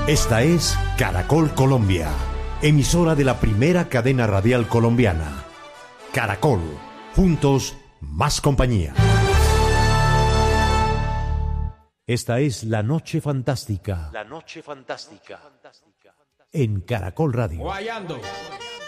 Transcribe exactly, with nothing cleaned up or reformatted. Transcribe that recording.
Esta es Caracol Colombia, emisora de la primera cadena radial colombiana. Caracol, juntos, más compañía. Esta es La Noche Fantástica. La Noche Fantástica. En Caracol Radio. Guayando.